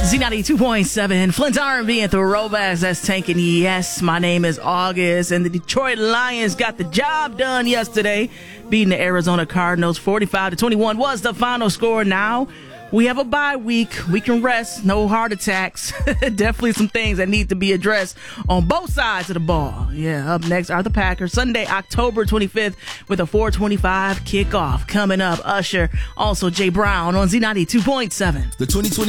Z92.7, Flint's R&B and Throwbacks. That's Tank and yes, my name is August, and the Detroit Lions got the job done yesterday, beating the Arizona Cardinals 45-21 was the final score. Now we have a bye week. We can rest. No heart attacks. Definitely some things that need to be addressed on both sides of the ball. Yeah, up next are the Packers. Sunday, October 25th with a 4:25 kickoff. Coming up, Usher, also Jay Brown on Z92.7. The 2020